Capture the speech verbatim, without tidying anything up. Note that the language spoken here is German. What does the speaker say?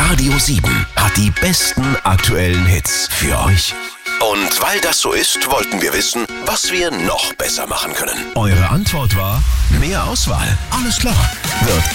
Radio sieben hat die besten aktuellen Hits für euch. Und weil das so ist, wollten wir wissen, was wir noch besser machen können. Eure Antwort war, mehr Auswahl. Alles klar. Wird